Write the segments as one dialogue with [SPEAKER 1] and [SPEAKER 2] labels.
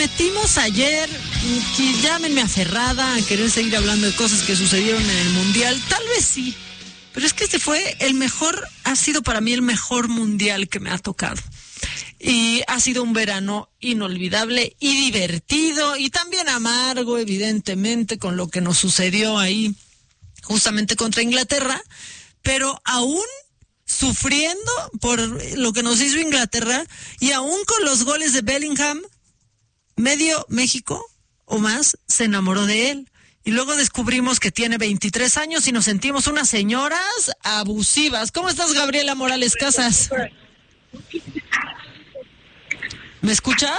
[SPEAKER 1] Metimos ayer, que llámenme aferrada a querer seguir hablando de cosas que sucedieron en el Mundial, tal vez sí, pero es que este fue ha sido para mí el mejor Mundial que me ha tocado. Y ha sido un verano inolvidable y divertido y también amargo, evidentemente, con lo que nos sucedió ahí justamente contra Inglaterra, pero aún sufriendo por lo que nos hizo Inglaterra y aún con los goles de Bellingham, medio México o más se enamoró de él. Y luego descubrimos que tiene 23 años y nos sentimos unas señoras abusivas. ¿Cómo estás, Gabriela Morales Casas? ¿Me escuchas?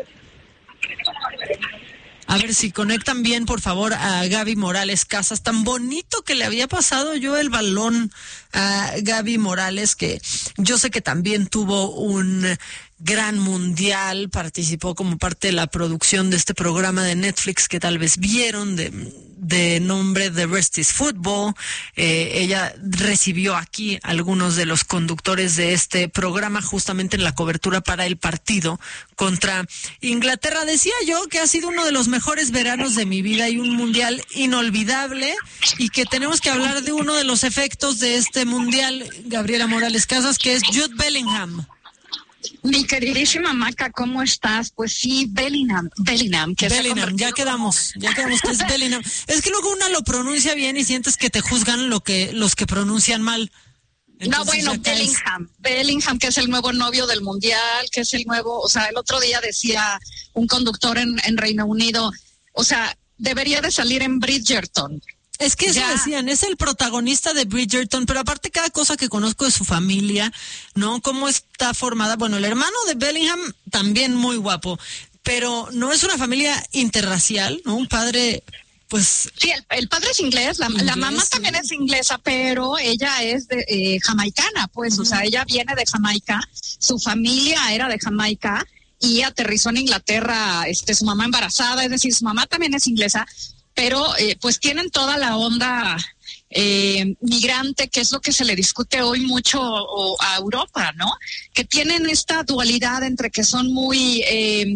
[SPEAKER 1] A ver si conectan bien, por favor, a Gaby Morales Casas. Tan bonito que le había pasado yo el balón a Gaby Morales, que yo sé que también tuvo un gran mundial, participó como parte de la producción de este programa de Netflix que tal vez vieron, de nombre The Rest is Football. Ella recibió aquí algunos de los conductores de este programa justamente en la cobertura para el partido contra Inglaterra. Decía yo que ha sido uno de los mejores veranos de mi vida y un mundial inolvidable, y que tenemos que hablar de uno de los efectos de este mundial, Gabriela Morales Casas, que es Jude Bellingham.
[SPEAKER 2] Mi queridísima Maca, ¿cómo estás? Pues sí, Bellingham, que
[SPEAKER 1] Bellingham, ya quedamos que es Bellingham. Es que luego uno lo pronuncia bien y sientes que te juzgan los que pronuncian mal. Entonces,
[SPEAKER 2] no, bueno, Bellingham, que es el nuevo novio del mundial, que es el nuevo, o sea, el otro día decía un conductor en Reino Unido, o sea, debería de salir en Bridgerton.
[SPEAKER 1] Es que eso decían, es el protagonista de Bridgerton, pero aparte cada cosa que conozco de su familia, ¿no? Cómo está formada. Bueno, el hermano de Bellingham también muy guapo, pero no es una familia interracial, ¿no? Un padre, pues...
[SPEAKER 2] Sí, el padre es inglés, la mamá también es inglesa, pero ella es de jamaicana, pues, o sea, ella viene de Jamaica, su familia era de Jamaica y aterrizó en Inglaterra, su mamá embarazada, es decir, su mamá también es inglesa, pero pues tienen toda la onda migrante, que es lo que se le discute hoy mucho a Europa, ¿no? Que tienen esta dualidad entre que son muy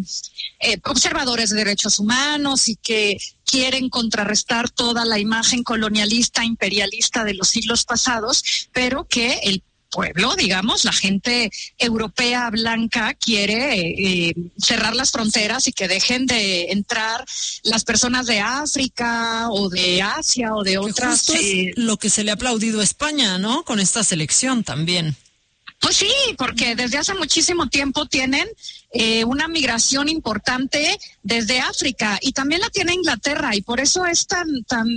[SPEAKER 2] observadores de derechos humanos y que quieren contrarrestar toda la imagen colonialista, imperialista de los siglos pasados, pero que el pueblo, digamos, la gente europea blanca quiere cerrar las fronteras y que dejen de entrar las personas de África o de Asia o de otras.
[SPEAKER 1] Justo es lo que se le ha aplaudido a España, ¿no? Con esta selección también.
[SPEAKER 2] Pues sí, porque desde hace muchísimo tiempo tienen una migración importante desde África y también la tiene Inglaterra, y por eso es tan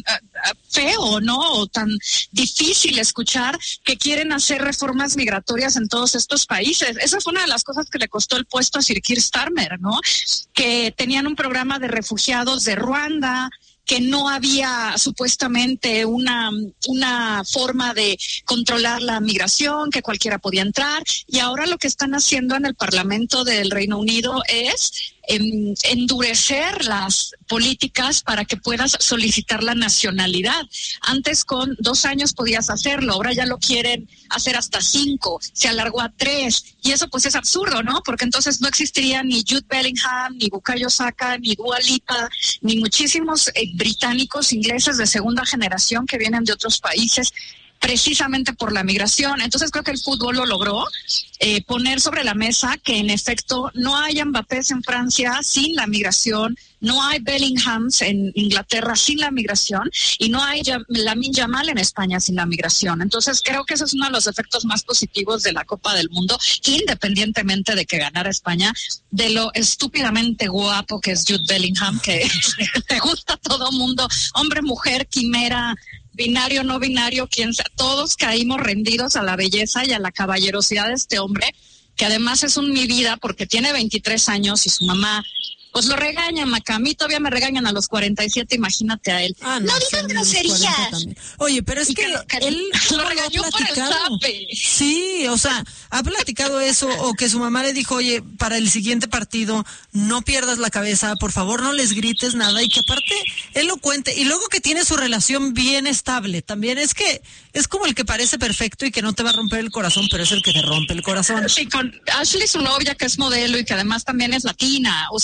[SPEAKER 2] feo, ¿no? O tan difícil escuchar que quieren hacer reformas migratorias en todos estos países. Esa fue una de las cosas que le costó el puesto a Sir Keir Starmer, ¿no? Que tenían un programa de refugiados de Ruanda, que no había supuestamente una forma de controlar la migración, que cualquiera podía entrar, y ahora lo que están haciendo en el Parlamento del Reino Unido es endurecer las políticas para que puedas solicitar la nacionalidad. Antes con 2 años podías hacerlo, ahora ya lo quieren hacer hasta 5, se alargó a 3, y eso pues es absurdo, ¿no? Porque entonces no existiría ni Jude Bellingham, ni Bukayo Saka, ni Dua Lipa, ni muchísimos británicos, ingleses de segunda generación que vienen de otros países, precisamente por la migración. Entonces creo que el fútbol lo logró, poner sobre la mesa que en efecto no hay Mbappés en Francia sin la migración, no hay Bellinghams en Inglaterra sin la migración, y no hay Lamine Yamal en España sin la migración. Entonces creo que ese es uno de los efectos más positivos de la Copa del Mundo, independientemente de que ganara España, de lo estúpidamente guapo que es Jude Bellingham, que te gusta a todo mundo, hombre, mujer, quimera, binario, no binario, quien sea, todos caímos rendidos a la belleza y a la caballerosidad de este hombre, que además es mi vida porque tiene 23 años y su mamá pues lo regañan, Maca. A mí todavía me regañan a los 47, imagínate a él.
[SPEAKER 1] No digas groserías. Oye, pero es que él
[SPEAKER 2] lo regañó por el zape.
[SPEAKER 1] Sí, o sea, ha platicado eso, o que su mamá le dijo, oye, para el siguiente partido no pierdas la cabeza, por favor no les grites nada, y que aparte él lo cuente, y luego que tiene su relación bien estable. También es que es como el que parece perfecto y que no te va a romper el corazón, pero es el que te rompe el corazón.
[SPEAKER 2] Sí, con Ashley, su novia, que es modelo y que además también es latina, o sea,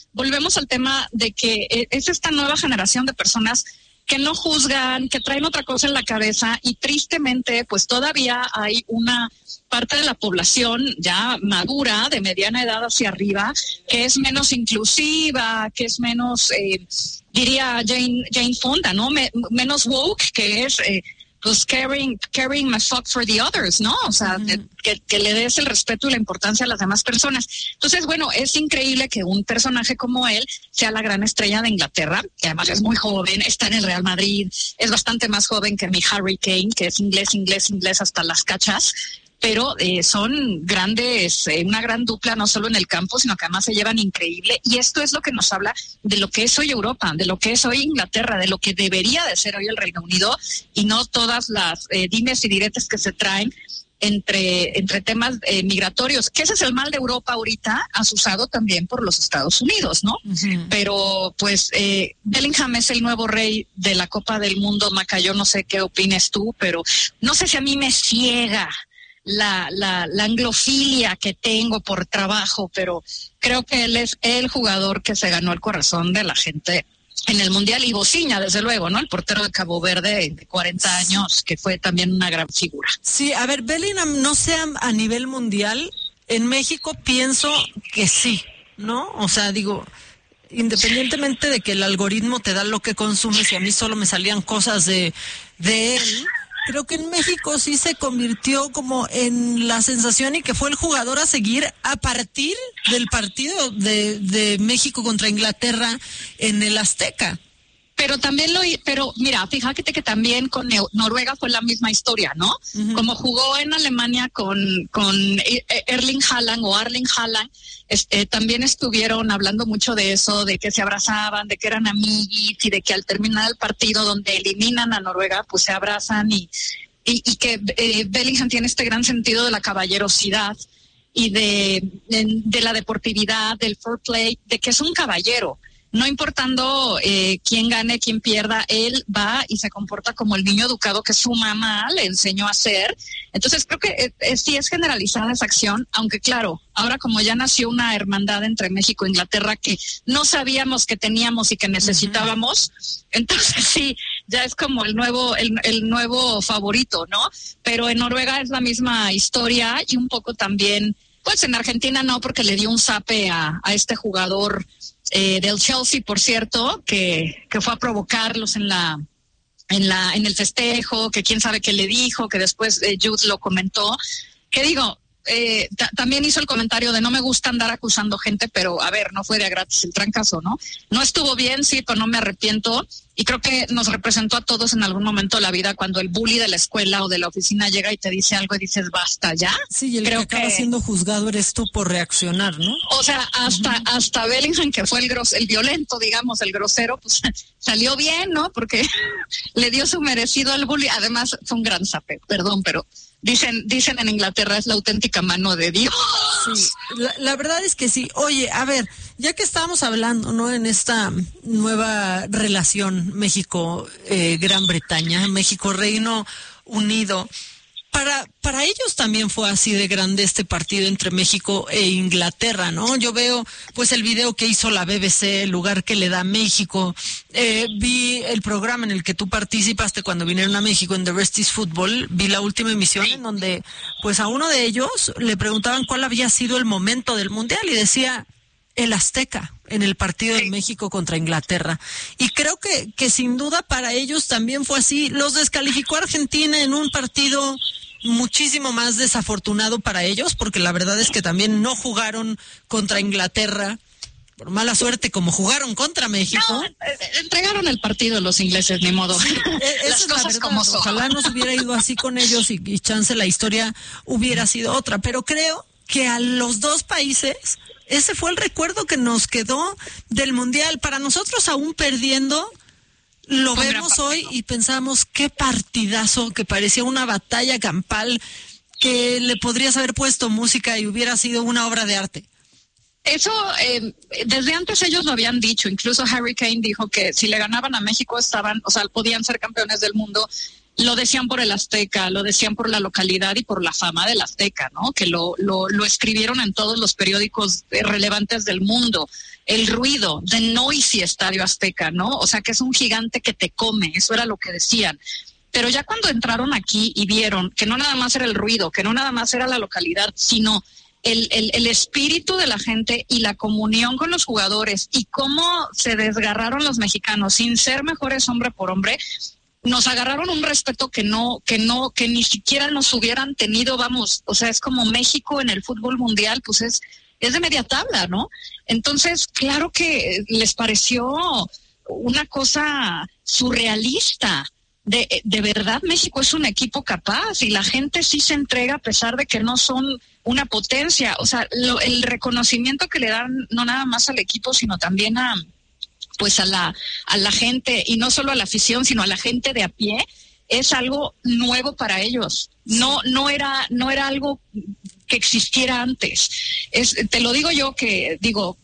[SPEAKER 2] volvemos al tema de que es esta nueva generación de personas que no juzgan, que traen otra cosa en la cabeza y tristemente pues todavía hay una parte de la población ya madura, de mediana edad hacia arriba, que es menos inclusiva, que es menos, diría Jane Fonda, ¿no? Menos woke, que es pues caring my fuck for the others, ¿no? O sea, que le des el respeto y la importancia a las demás personas. Entonces, bueno, es increíble que un personaje como él sea la gran estrella de Inglaterra, que además es muy joven, está en el Real Madrid, es bastante más joven que mi Harry Kane, que es inglés hasta las cachas, pero son grandes, una gran dupla, no solo en el campo, sino que además se llevan increíble. Y esto es lo que nos habla de lo que es hoy Europa, de lo que es hoy Inglaterra, de lo que debería de ser hoy el Reino Unido, y no todas las dimes y diretes que se traen entre temas migratorios, que ese es el mal de Europa ahorita, asusado también por los Estados Unidos, ¿no? Uh-huh. Pero pues Bellingham es el nuevo rey de la Copa del Mundo. Maca, yo no sé qué opines tú, pero no sé si a mí me ciega la anglofilia que tengo por trabajo, pero creo que él es el jugador que se ganó el corazón de la gente en el Mundial, y Bociña, desde luego, ¿no? El portero de Cabo Verde de 40 años, que fue también una gran figura.
[SPEAKER 1] Sí, a ver, Bellingham, no sea a nivel mundial, en México pienso que sí, ¿no? O sea, digo, independientemente de que el algoritmo te da lo que consumes y a mí solo me salían cosas de él, creo que en México sí se convirtió como en la sensación y que fue el jugador a seguir a partir del partido de México contra Inglaterra en el Azteca.
[SPEAKER 2] Pero también pero mira, fíjate que también con Noruega fue la misma historia, ¿no? Uh-huh. Como jugó en Alemania con Erling Haaland o Arling Haaland, también estuvieron hablando mucho de eso, de que se abrazaban, de que eran amiguis y de que al terminar el partido donde eliminan a Noruega, pues se abrazan y que Bellingham tiene este gran sentido de la caballerosidad y de la deportividad, del fair play, de que es un caballero. No importando quién gane, quién pierda, él va y se comporta como el niño educado que su mamá le enseñó a hacer. Entonces creo que sí es generalizada esa acción, aunque claro, ahora como ya nació una hermandad entre México e Inglaterra que no sabíamos que teníamos y que necesitábamos, uh-huh. Entonces sí, ya es como el nuevo favorito, ¿no? Pero en Noruega es la misma historia y un poco también, pues en Argentina no, porque le dio un zape a este jugador del Chelsea, por cierto, que fue a provocarlos en el festejo, que quién sabe qué le dijo, que después Jude lo comentó, que digo, también hizo el comentario de no me gusta andar acusando gente, pero a ver, no fue de a gratis el trancazo, ¿no? No estuvo bien, sí, pero no me arrepiento, y creo que nos representó a todos en algún momento de la vida cuando el bully de la escuela o de la oficina llega y te dice algo y dices basta ya.
[SPEAKER 1] Sí, y el creo que acaba siendo juzgado eres tú por reaccionar, ¿no?
[SPEAKER 2] O sea, hasta Bellingham, que fue el violento, digamos, el grosero, pues salió bien, ¿no? Porque le dio su merecido al bully. Además, fue un gran zape, perdón, pero dicen en Inglaterra es la auténtica mano de Dios.
[SPEAKER 1] Sí, la verdad es que sí. Oye, a ver, ya que estábamos hablando, ¿no? En esta nueva relación México-Gran Bretaña, México-Reino Unido, para ellos también fue así de grande este partido entre México e Inglaterra, ¿no? Yo veo pues el video que hizo la BBC, el lugar que le da México, vi el programa en el que tú participaste cuando vinieron a México en The Rest is Football, vi la última emisión en donde pues a uno de ellos le preguntaban cuál había sido el momento del Mundial y decía el Azteca en el partido de México contra Inglaterra. Y creo que sin duda para ellos también fue así. Los descalificó Argentina en un partido muchísimo más desafortunado para ellos, porque la verdad es que también no jugaron contra Inglaterra por mala suerte como jugaron contra México.
[SPEAKER 2] No, entregaron el partido los ingleses, ni modo.
[SPEAKER 1] Sí, las cosas como son. Ojalá nos hubiera ido así con ellos y chance la historia hubiera sido otra, pero creo que a los dos países ese fue el recuerdo que nos quedó del Mundial. Para nosotros, aún perdiendo, lo vemos hoy y pensamos qué partidazo, que parecía una batalla campal, que le podrías haber puesto música y hubiera sido una obra de arte.
[SPEAKER 2] Eso, desde antes ellos lo habían dicho, incluso Harry Kane dijo que si le ganaban a México podían ser campeones del mundo. Lo decían por el Azteca, lo decían por la localidad y por la fama del Azteca, ¿no? Que lo escribieron en todos los periódicos relevantes del mundo. El ruido, the noisy Estadio Azteca, ¿no? O sea, que es un gigante que te come, eso era lo que decían. Pero ya cuando entraron aquí y vieron que no nada más era el ruido, que no nada más era la localidad, sino el espíritu de la gente y la comunión con los jugadores y cómo se desgarraron los mexicanos sin ser mejores hombre por hombre, nos agarraron un respeto que ni siquiera nos hubieran tenido, vamos, o sea, es como México en el fútbol mundial, pues es de media tabla, ¿no? Entonces, claro que les pareció una cosa surrealista. De verdad, México es un equipo capaz y la gente sí se entrega a pesar de que no son una potencia. O sea, el reconocimiento que le dan no nada más al equipo, sino también a la gente, y no solo a la afición, sino a la gente de a pie, es algo nuevo para ellos. No era algo que existiera antes. Te lo digo yo que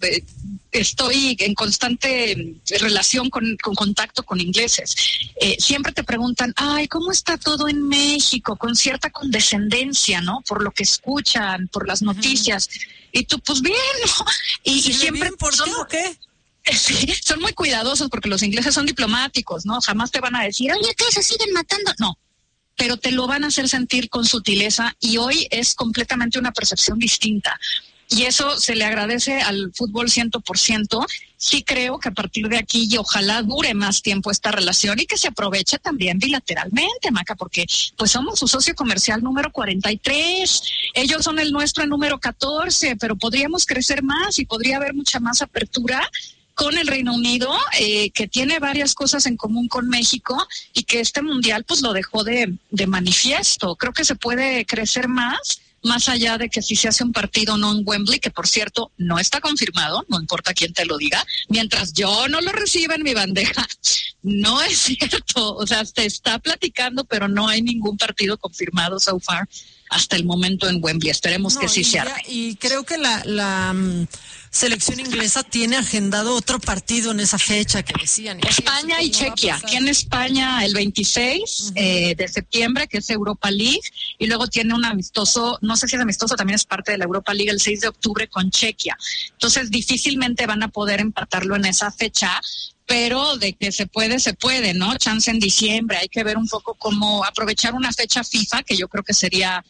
[SPEAKER 2] estoy en constante relación con contacto con ingleses. Siempre te preguntan, ay, ¿cómo está todo en México? Con cierta condescendencia, ¿no? Por lo que escuchan, por las noticias. Y tú, pues bien, ¿no? Y siempre...
[SPEAKER 1] ¿Por qué o qué?
[SPEAKER 2] Sí, son muy cuidadosos porque los ingleses son diplomáticos, ¿no? Jamás te van a decir, oye, ¿qué se siguen matando? No, pero te lo van a hacer sentir con sutileza y hoy es completamente una percepción distinta. Y eso se le agradece al fútbol 100%. Sí creo que a partir de aquí y ojalá dure más tiempo esta relación y que se aproveche también bilateralmente, Maca, porque pues somos su socio comercial número 43. Ellos son el nuestro número 14, pero podríamos crecer más y podría haber mucha más apertura con el Reino Unido, que tiene varias cosas en común con México y que este mundial pues lo dejó de manifiesto. Creo que se puede crecer más allá de que si se hace un partido no en Wembley, que por cierto no está confirmado, no importa quién te lo diga, mientras yo no lo reciba en mi bandeja, no es cierto. O sea, se está platicando, pero no hay ningún partido confirmado so far hasta el momento en Wembley. Esperemos que sí se arme.
[SPEAKER 1] Y creo que la selección inglesa tiene agendado otro partido en esa fecha que decían.
[SPEAKER 2] España y Chequia. Tiene España el 26 de septiembre, que es Europa League, y luego tiene un amistoso, no sé si es amistoso, también es parte de la Europa League, el 6 de octubre con Chequia. Entonces difícilmente van a poder empatarlo en esa fecha, pero de que se puede, ¿no? Chance en diciembre, hay que ver un poco cómo aprovechar una fecha FIFA, que yo creo que sería...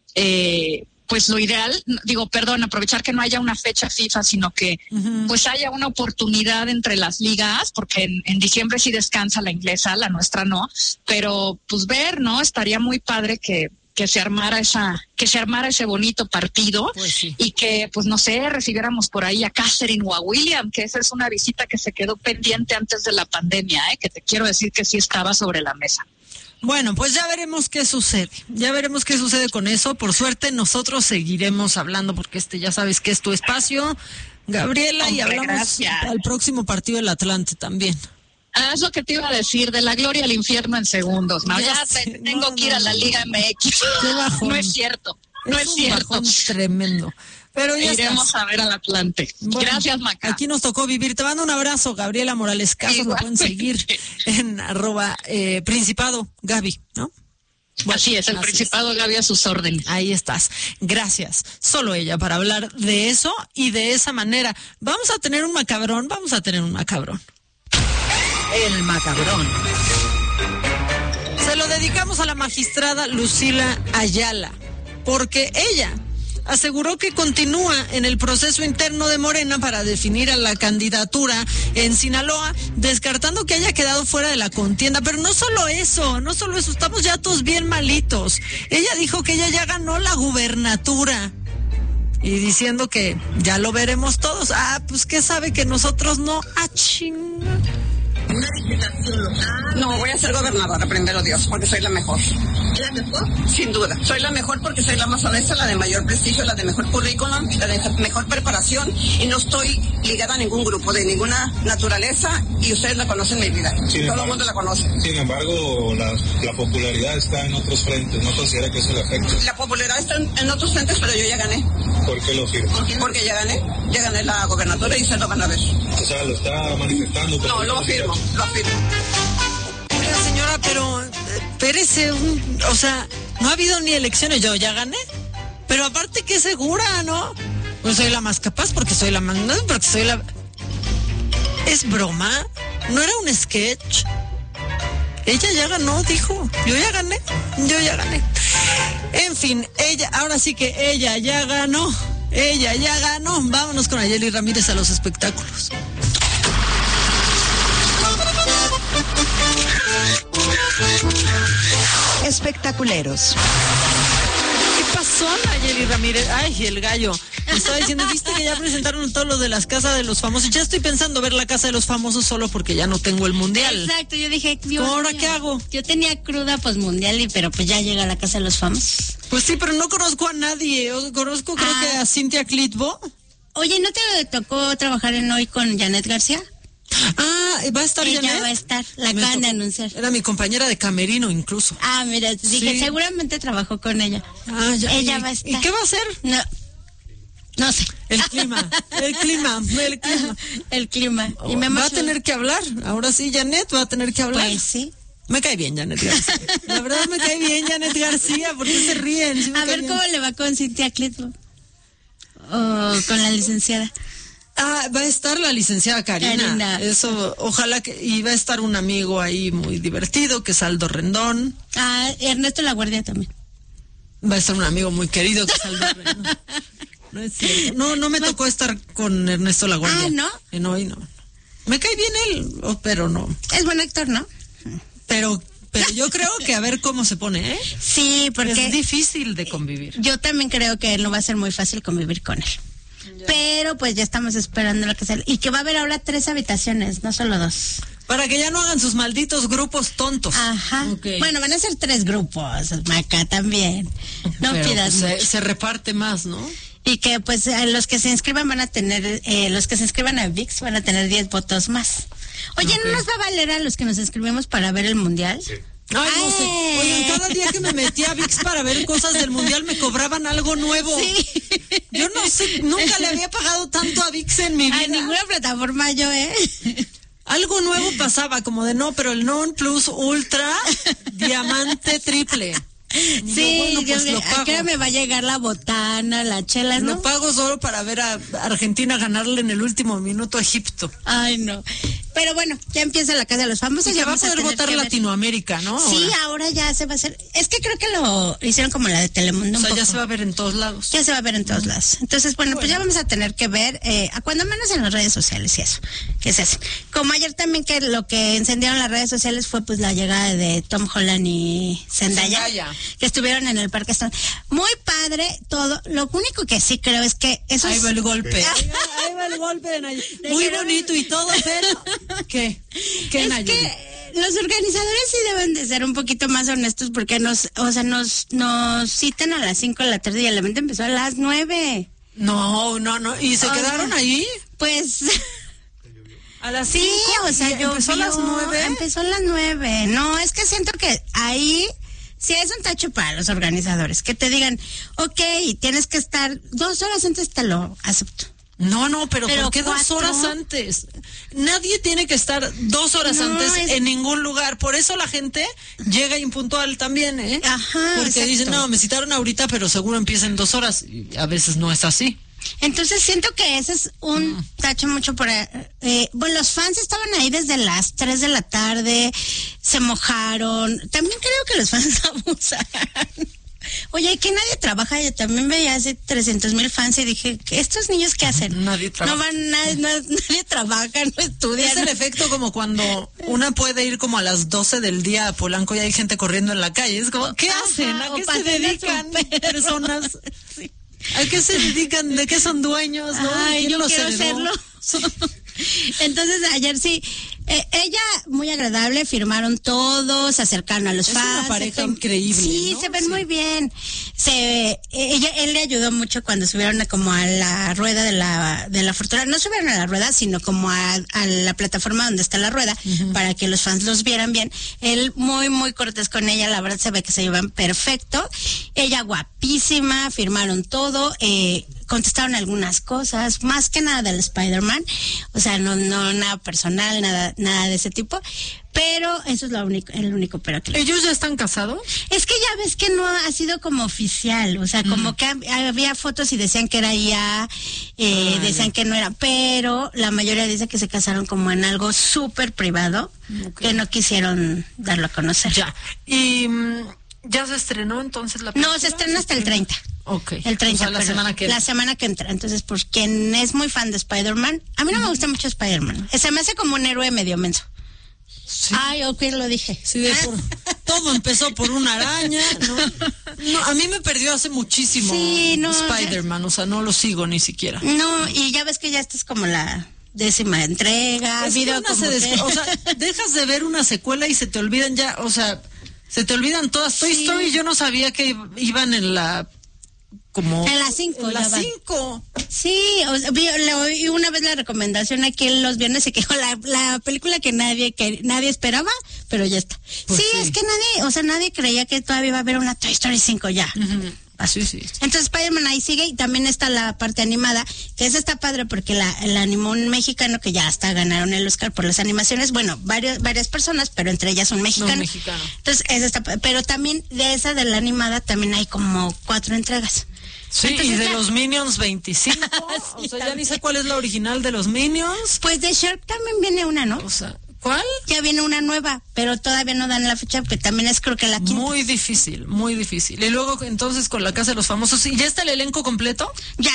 [SPEAKER 2] pues lo ideal, aprovechar que no haya una fecha FIFA, sino que pues haya una oportunidad entre las ligas, porque en diciembre sí descansa la inglesa, la nuestra no, pero pues ver, ¿no? Estaría muy padre que se armara ese bonito partido,
[SPEAKER 1] pues sí.
[SPEAKER 2] Y que, pues no sé, recibiéramos por ahí a Catherine o a William, que esa es una visita que se quedó pendiente antes de la pandemia, que te quiero decir que sí estaba sobre la mesa.
[SPEAKER 1] Bueno, pues ya veremos qué sucede. Ya veremos qué sucede con eso. Por suerte, nosotros seguiremos hablando porque ya sabes que es tu espacio, Gabriela, y hablamos al próximo partido del Atlante también.
[SPEAKER 2] Es lo que te iba a decir, de la gloria al infierno en segundos, ¿no? Ya tengo que ir a la Liga MX.
[SPEAKER 1] Qué bajón.
[SPEAKER 2] No es cierto. No es cierto.
[SPEAKER 1] Bajón tremendo. Pero ya
[SPEAKER 2] iremos a ver al Atlante. Bueno, gracias, Maca.
[SPEAKER 1] Aquí nos tocó vivir. Te mando un abrazo, Gabriela Morales Casas. Lo pueden seguir en @Principado Gaby, ¿no?
[SPEAKER 2] Bueno, así es, el Principado Gaby a sus órdenes.
[SPEAKER 1] Ahí estás. Gracias. Solo ella para hablar de eso y de esa manera. Vamos a tener un macabrón. El macabrón. Se lo dedicamos a la magistrada Lucila Ayala, porque ella aseguró que continúa en el proceso interno de Morena para definir a la candidatura en Sinaloa, descartando que haya quedado fuera de la contienda. Pero no solo eso, estamos ya todos bien malitos. Ella dijo que ella ya ganó la gubernatura y diciendo que ya lo veremos todos. Pues ¿qué sabe que nosotros no? Chinga.
[SPEAKER 3] No, voy a ser gobernadora, primero Dios, porque soy la mejor.
[SPEAKER 4] ¿La mejor?
[SPEAKER 3] Sin duda. Soy la mejor porque soy la más honesta, la de mayor prestigio, la de mejor currículum, la de mejor preparación, y no estoy ligada a ningún grupo de ninguna naturaleza, y ustedes la conocen mi vida. Todo el mundo la conoce.
[SPEAKER 5] Sin embargo, la popularidad está en otros frentes. ¿No considera que eso le afecta?
[SPEAKER 3] La popularidad está en otros frentes, pero yo ya gané.
[SPEAKER 5] ¿Por qué lo firma?
[SPEAKER 3] Porque ya gané la gobernatura y se lo van a ver.
[SPEAKER 5] O sea, lo está manifestando.
[SPEAKER 3] No, lo afirmo.
[SPEAKER 1] Oiga, señora, pero espérese, o sea, no ha habido ni elecciones, yo ya gané. Pero aparte que segura, ¿no? Pues soy la más capaz porque soy la más... No, porque soy la... ¿Es broma? ¿No era un sketch? Ella ya ganó, dijo. Yo ya gané. En fin, ahora sí que ella ya ganó. Vámonos con Ayeli Ramírez a los espectáculos.
[SPEAKER 4] Espectaculeros.
[SPEAKER 1] ¿Qué pasó, Ayeli Ramírez? Ay, el gallo. Me estaba diciendo, viste que ya presentaron todo lo de las casas de los famosos. Ya estoy pensando ver la casa de los famosos solo porque ya no tengo el mundial.
[SPEAKER 6] Exacto, yo dije,
[SPEAKER 1] ¿ahora qué hago?
[SPEAKER 6] Yo tenía cruda posmundial, pero pues ya llega la casa de los famosos.
[SPEAKER 1] Pues sí, pero no conozco a nadie. Yo conozco, creo que a Cintia Clitbo.
[SPEAKER 6] Oye, ¿no te tocó trabajar en Hoy con Janet García?
[SPEAKER 1] ¿Va a estar Janet?
[SPEAKER 6] Ella va a estar, la acaban de anunciar.
[SPEAKER 1] Era mi compañera de camerino incluso.
[SPEAKER 6] Mira, dije, seguramente trabajó con ella.
[SPEAKER 1] Ya.
[SPEAKER 6] Ella va a estar.
[SPEAKER 1] ¿Y qué va a hacer?
[SPEAKER 6] No sé.
[SPEAKER 1] El clima.
[SPEAKER 6] Y me
[SPEAKER 1] va a tener que hablar. Ahora sí, Janet va a tener que hablar.
[SPEAKER 6] Pues sí.
[SPEAKER 1] Me cae bien Janet García. La verdad me cae bien Janet García. ¿Por qué se ríen? Sí,
[SPEAKER 6] a ver cómo le va con Cintia Clitbo. O con la licenciada.
[SPEAKER 1] Va a estar la licenciada Karina. Eso, ojalá que... Y va a estar un amigo ahí muy divertido, que es Aldo Rendón.
[SPEAKER 6] Ernesto La Guardia también.
[SPEAKER 1] Va a estar un amigo muy querido, que es Aldo Rendón. No es cierto. No me tocó estar con Ernesto La Guardia.
[SPEAKER 6] ¿No?
[SPEAKER 1] En Hoy no. Me cae bien él, pero no.
[SPEAKER 6] Es buen actor, ¿no?
[SPEAKER 1] Pero yo creo que a ver cómo se pone, ¿eh?
[SPEAKER 6] Sí, porque...
[SPEAKER 1] Es difícil de convivir.
[SPEAKER 6] Yo también creo que no va a ser muy fácil convivir con él. Ya. Pero pues ya estamos esperando lo que sea. Y que va a haber ahora 3 habitaciones, no solo 2.
[SPEAKER 1] Para que ya no hagan sus malditos grupos tontos.
[SPEAKER 6] Ajá.
[SPEAKER 1] Okay.
[SPEAKER 6] Bueno, van a ser 3 grupos, Maca, también. No
[SPEAKER 1] pero
[SPEAKER 6] pidas
[SPEAKER 1] pues, se reparte más, ¿no?
[SPEAKER 6] Y que pues los que se inscriban van a tener, los que se inscriban a ViX van a tener 10 votos más. Oye, ¿no nos va a valer a los que nos inscribimos para ver el mundial?
[SPEAKER 5] Sí.
[SPEAKER 1] Ay, no sé. Oye, cada día que me metí a ViX para ver cosas del mundial me cobraban algo nuevo.
[SPEAKER 6] Sí.
[SPEAKER 1] Yo no sé, nunca le había pagado tanto a ViX en mi vida.
[SPEAKER 6] A ninguna plataforma yo,
[SPEAKER 1] Algo nuevo pasaba, como de no, pero el Non Plus Ultra Diamante Triple.
[SPEAKER 6] Sí, bueno, pues ¿a qué hora me va a llegar la botana, la chela, no?
[SPEAKER 1] Lo pago solo para ver a Argentina ganarle en el último minuto a Egipto.
[SPEAKER 6] Ay, no. Pero bueno, ya empieza la Casa de los Famosos.
[SPEAKER 1] Y ya va a poder votar Latinoamérica, ¿no?
[SPEAKER 6] Sí, ahora ya se va a hacer. Es que creo que lo hicieron como la de Telemundo.
[SPEAKER 1] O sea, ya se va a ver en todos lados.
[SPEAKER 6] Ya se va a ver en todos lados. Entonces, bueno, pues ya vamos a tener que ver, a cuando menos en las redes sociales y eso. ¿Qué se hace? Como ayer también que lo que encendieron las redes sociales fue pues la llegada de Tom Holland y Zendaya. Que estuvieron en el Parque Estatal. Muy padre todo. Lo único que sí creo es que eso
[SPEAKER 1] Ahí va el golpe. Ahí va el golpe de Nayeli. Muy bonito y todo, pero ¿qué Nayeli?
[SPEAKER 6] Que los organizadores sí deben de ser un poquito más honestos porque nos citan a las 5 de la tarde y el evento empezó a las 9.
[SPEAKER 1] No. ¿Y se quedaron ahí?
[SPEAKER 6] Pues...
[SPEAKER 1] A las 5.
[SPEAKER 6] Sí, o sea,
[SPEAKER 1] empezó a las 9.
[SPEAKER 6] Empezó a las 9. No, es que siento que ahí sí es un tacho para los organizadores. Que te digan, ok, tienes que estar 2 horas antes, te lo acepto.
[SPEAKER 1] No, pero ¿por qué 2 horas antes? Nadie tiene que estar 2 horas antes en ningún lugar. Por eso la gente llega impuntual también, ¿eh?
[SPEAKER 6] Ajá.
[SPEAKER 1] Porque dicen, no, me citaron ahorita, pero seguro empieza en 2 horas. Y a veces no es así.
[SPEAKER 6] Entonces siento que ese es un tacho mucho por... bueno, los fans estaban ahí desde las 3 de la tarde, se mojaron. También creo que los fans abusan. Oye, que nadie trabaja. Yo también veía hace 300,000 fans y dije, ¿estos niños qué hacen?
[SPEAKER 1] Nadie trabaja.
[SPEAKER 6] Nadie trabaja, no estudia.
[SPEAKER 1] Es el efecto como cuando una puede ir como a las 12 del día a Polanco y hay gente corriendo en la calle. Es como, ¿qué hacen? ¿A qué se dedican personas? Sí. ¿A qué se dedican? ¿De qué son dueños? ¿No?
[SPEAKER 6] Ay, yo quiero hacerlo. Entonces ayer sí, ella muy agradable, firmaron todos, se acercaron a los fans.
[SPEAKER 1] Es una pareja increíble.
[SPEAKER 6] Sí, ¿no? Se ven muy bien. Él le ayudó mucho cuando subieron como a la rueda de la fortuna. No subieron a la rueda, sino como a la plataforma donde está la rueda, para que los fans los vieran bien. Él muy, muy cortés con ella, la verdad se ve que se llevan perfecto. Ella guapísima, firmaron todo, contestaron algunas cosas, más que nada del Spider-Man, o sea, no nada personal, nada nada de ese tipo, pero eso es el único pero que
[SPEAKER 1] ¿Ellos ya están casados?
[SPEAKER 6] es que ya ves que no ha sido como oficial, o sea, como que había fotos y decían que era ya, decían que no era, pero la mayoría dice que se casaron como en algo súper privado, que no quisieron darlo a conocer.
[SPEAKER 1] Ya. Y ¿ya se estrenó entonces la película?
[SPEAKER 6] No, se estrena hasta el 30.
[SPEAKER 1] Ok.
[SPEAKER 6] El 30,
[SPEAKER 1] o sea, la semana que
[SPEAKER 6] la semana que entra. Entonces, pues quien es muy fan de Spider-Man, a mí no me gusta mucho Spider-Man. Se me hace como un héroe medio menso.
[SPEAKER 1] Sí.
[SPEAKER 6] Ay, ok, lo dije.
[SPEAKER 1] Sí, todo empezó por una araña, ¿no? No, a mí me perdió hace muchísimo Spider-Man, o sea, no lo sigo ni siquiera.
[SPEAKER 6] No, y ya ves que ya esta es como la 10ª entrega.
[SPEAKER 1] Es que o sea, dejas de ver una secuela y se te olvidan ya, o sea, se te olvidan todas. Toy Story yo no sabía que iban en la... como
[SPEAKER 6] en las 5.
[SPEAKER 1] En las 5.
[SPEAKER 6] Sí, o sea, vi una vez la recomendación aquí los viernes se quejó la película que nadie esperaba, pero ya está.
[SPEAKER 1] Pues
[SPEAKER 6] sí, es que nadie creía que todavía iba a haber una Toy Story 5 ya.
[SPEAKER 1] Sí, sí.
[SPEAKER 6] Entonces Spider-Man ahí sigue y también está la parte animada, que esa está padre porque la animó un mexicano que ya hasta ganaron el Oscar por las animaciones. Bueno, varias personas, pero entre ellas un mexicano.
[SPEAKER 1] mexicano.
[SPEAKER 6] Entonces, esa está, pero también de esa de la animada también hay como 4 entregas.
[SPEAKER 1] Sí, entonces, y de los Minions 25. Sí, o sea, ya ni sé cuál es la original de los Minions.
[SPEAKER 6] Pues de Shark también viene una, ¿no?
[SPEAKER 1] O sea, ¿cuál?
[SPEAKER 6] Ya viene una nueva, pero todavía no dan la fecha, porque también es creo que la 5ª.
[SPEAKER 1] Muy difícil, muy difícil. Y luego entonces con la Casa de los Famosos, ¿y ya está el elenco completo?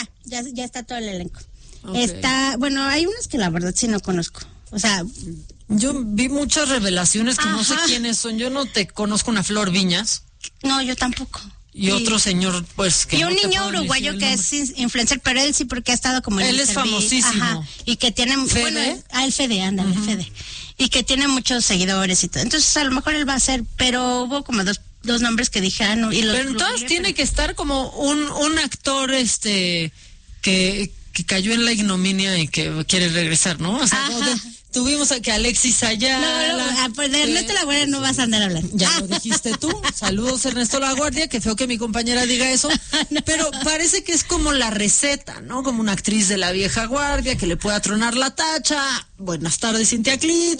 [SPEAKER 6] Ya está todo el elenco.
[SPEAKER 1] Okay.
[SPEAKER 6] Bueno, hay unos que la verdad sí no conozco. O sea,
[SPEAKER 1] yo vi muchas revelaciones que no sé quiénes son. Yo no te conozco una Flor Viñas.
[SPEAKER 6] No, yo tampoco.
[SPEAKER 1] Y otro señor, pues, que
[SPEAKER 6] y
[SPEAKER 1] no
[SPEAKER 6] un
[SPEAKER 1] te
[SPEAKER 6] niño
[SPEAKER 1] puedo
[SPEAKER 6] uruguayo
[SPEAKER 1] decir
[SPEAKER 6] que es influencer, pero él sí porque ha estado como en
[SPEAKER 1] él
[SPEAKER 6] el
[SPEAKER 1] es
[SPEAKER 6] servicio.
[SPEAKER 1] famosísimo.
[SPEAKER 6] Ajá, y que tiene
[SPEAKER 1] ¿Fede?
[SPEAKER 6] Bueno, el Fede, ándale, Fede. Y que tiene muchos seguidores y todo. Entonces, a lo mejor él va a ser, pero hubo como dos nombres que dije, no. Y
[SPEAKER 1] pero entonces tiene que estar como un actor, que cayó en la ignominia y que quiere regresar, ¿no? O sea, tuvimos a que Alexis Ayala.
[SPEAKER 6] No, pues de Ernesto La Guardia no vas a andar hablando.
[SPEAKER 1] Ya lo dijiste tú. Saludos, Ernesto La Guardia, que feo que mi compañera diga eso. No. Pero parece que es como la receta, ¿no? Como una actriz de la vieja guardia que le pueda tronar la tacha. Buenas tardes, Cintia Clito.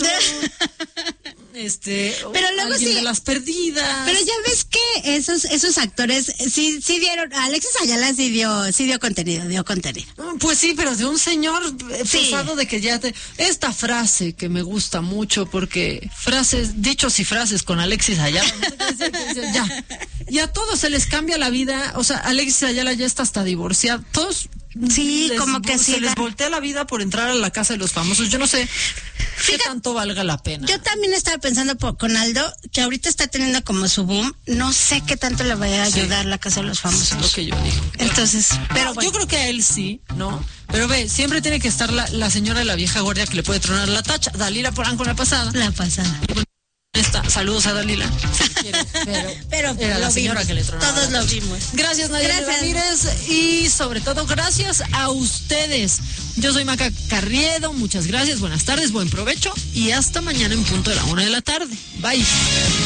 [SPEAKER 6] Pero luego
[SPEAKER 1] alguien de Las Perdidas.
[SPEAKER 6] Pero ya ves que esos actores sí dieron, Alexis Ayala sí dio contenido.
[SPEAKER 1] Pues sí, pero de un señor pesado de que ya esta frase que me gusta mucho, porque dichos y frases con Alexis Ayala, ya. Y a todos se les cambia la vida, o sea, Alexis Ayala ya está hasta divorciado, todos
[SPEAKER 6] como que
[SPEAKER 1] se les voltea la vida por entrar a la Casa de los Famosos. Yo no sé qué tanto valga la pena.
[SPEAKER 6] Yo también estaba pensando con Aldo, que ahorita está teniendo como su boom. No sé qué tanto le vaya a ayudar la Casa de los Famosos.
[SPEAKER 1] Es lo que yo digo.
[SPEAKER 6] Entonces, pero bueno.
[SPEAKER 1] Yo creo que a él sí, ¿no? Pero ve, siempre tiene que estar la señora de la vieja guardia que le puede tronar la tacha. Dalila Polanco la pasada. Saludos a Dalila.
[SPEAKER 6] Pero
[SPEAKER 1] era la señora que le tronaba.
[SPEAKER 6] Todos lo vimos.
[SPEAKER 1] Gracias, Nadia Ramírez, y sobre todo gracias a ustedes. Yo soy Maca Carriedo, muchas gracias, buenas tardes, buen provecho y hasta mañana en punto de la 1:00 PM. Bye.